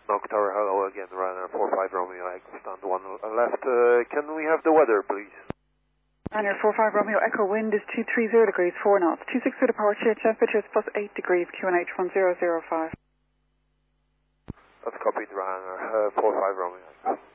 Knock Tower, hello again, Ryanair 45 Romeo, Echo stand 1 left. Can we have the weather, please? Ryanair 45 Romeo, Echo, wind is 230 degrees, 4 knots. 26 for departure, temperature is plus 8 degrees, QNH 1005. That's copied, Ryanair 45 Romeo.